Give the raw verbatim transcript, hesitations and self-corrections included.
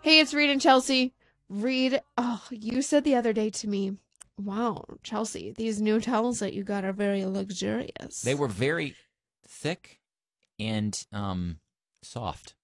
Hey, it's Reed and Chelsea. Reed, oh, you said the other day to me, wow, Chelsea, these new towels that you got are very luxurious. They were very thick and um, soft.